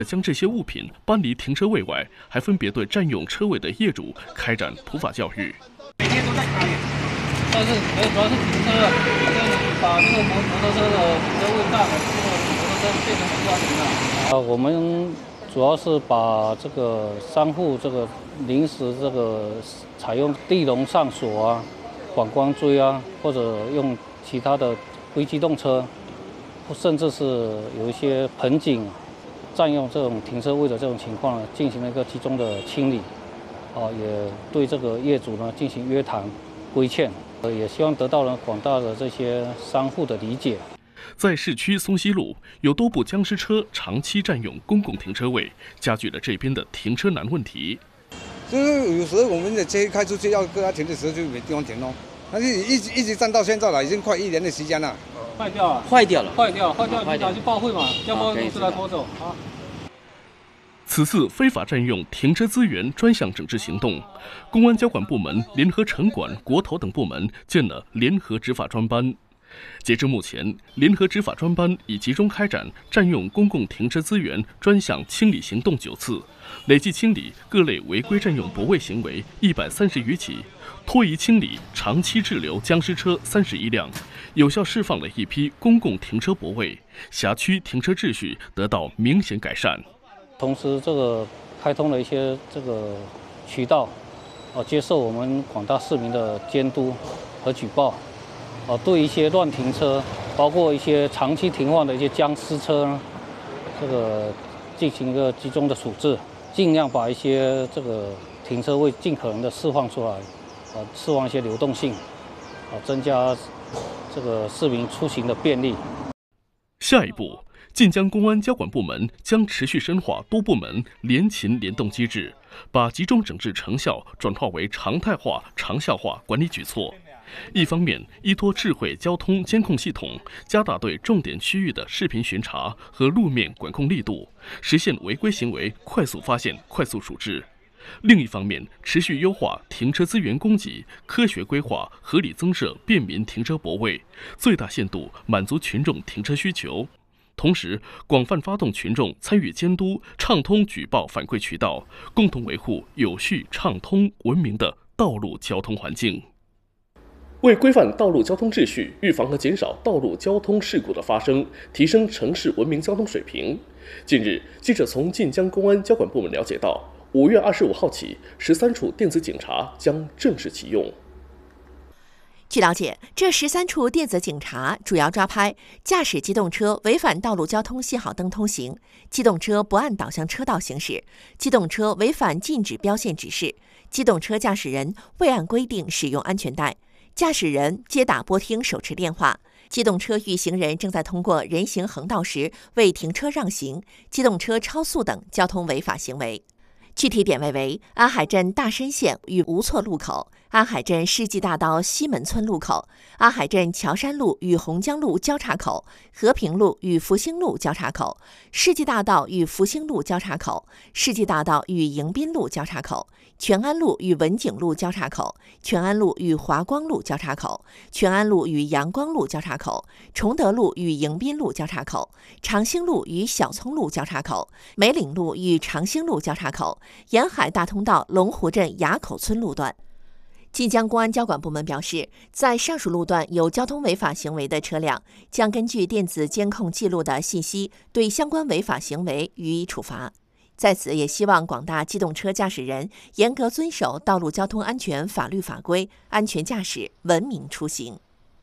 将这些物品搬离停车位外，还分别对占用车位的业主开展普法教育。 每天都在开，但是主要是停车，把这个摩托车的停车位占了，这个摩托车变成不要停了。 我们主要是把这个商户这个临时这个采用地笼上锁啊、反光锥啊，或者用其他的非机动车，甚至是有一些盆景占用这种停车位的这种情况呢，进行了一个集中的清理，也对这个业主呢进行约谈规劝，也希望得到了广大的这些商户的理解。 在市区松西路有多部僵尸车长期占用公共停车位，加剧了这边的停车难问题。 就是有时候我们的车开出去要跟他停的时候就没地方停咯，但是一直站到现在了，已经快1年的时间了。 坏掉了，你拿去报废嘛，叫保险公司来拖走啊。 此次非法占用停车资源专项整治行动，公安交管部门联合城管、国投等部门建了联合执法专班。截至目前，联合执法专班已集中开展占用公共停车资源专项清理行动9次，累计清理各类违规占用泊位行为130余起，拖移清理长期滞留僵尸车31辆，有效释放了一批公共停车泊位，辖区停车秩序得到明显改善。 同时，这个开通了一些这个渠道，接受我们广大市民的监督和举报。对一些乱停车，包括一些长期停放的一些僵尸车呢，这个进行一个集中的处置，尽量把一些这个停车位尽可能的释放出来，释放一些流动性，增加这个市民出行的便利。 下一步，晋江公安交管部门将持续深化多部门联勤联动机制，把集中整治成效转化为常态化、长效化管理举措。一方面，依托智慧交通监控系统，加大对重点区域的视频巡查和路面管控力度，实现违规行为快速发现、快速处置；另一方面，持续优化停车资源供给，科学规划、合理增设便民停车泊位，最大限度满足群众停车需求。同时，广泛发动群众参与监督，畅通举报反馈渠道，共同维护有序、畅通、文明的道路交通环境。为规范道路交通秩序，预防和减少道路交通事故的发生，提升城市文明交通水平，近日，记者从晋江公安交管部门了解到，5月25号起，13处电子警察将正式启用。 据了解，这13处电子警察主要抓拍驾驶机动车违反道路交通信号灯通行、机动车不按导向车道行驶、机动车违反禁止标线指示、机动车驾驶人未按规定使用安全带、驾驶人接打拨听手持电话、机动车遇行人正在通过人行横道时未停车让行、机动车超速等交通违法行为。具体点位为安海镇大深县与吴错路口、安海镇世纪大道西门村路口、安海镇乔山路与洪江路交叉口、和平路与福兴路交叉口、世纪大道与福兴路交叉口、世纪大道与迎宾路交叉口、全安路与文景路交叉口、全安路与华光路交叉口、全安路与阳光路交叉口、崇德路与迎宾路交叉口、长兴路与小葱路交叉口、梅岭路与长兴路交叉口、沿海大通道龙湖镇垭口村路段。晋江公安交管部门表示，在上述路段有交通违法行为的车辆，将根据电子监控记录的信息，对相关违法行为予以处罚。在此，也希望广大机动车驾驶人严格遵守道路交通安全法律法规，安全驾驶，文明出行。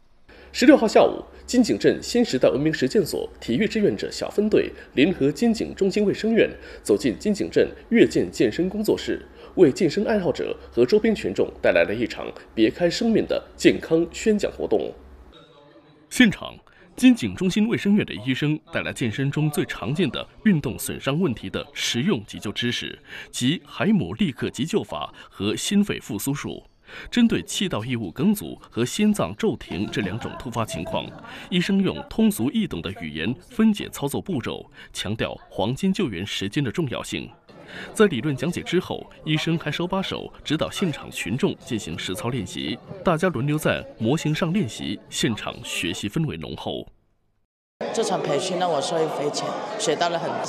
16号下午，金井镇新时代文明实践所体育志愿者小分队联合金井中心卫生院，走进金井镇悦健健身工作室，为健身爱好者和周边群众带来了一场别开生面的健康宣讲活动。现场，金井中心卫生院的医生带来健身中最常见的运动损伤问题的实用急救知识，即海姆立克急救法和心肺复苏术。针对气道异物梗阻和心脏骤停这2种突发情况，医生用通俗易懂的语言分解操作步骤，强调黄金救援时间的重要性。在理论讲解之后，医生还手把手指导现场群众进行实操练习，大家轮流在模型上练习，现场学习氛围浓厚。 这场培训让我受益匪浅，学到了很多。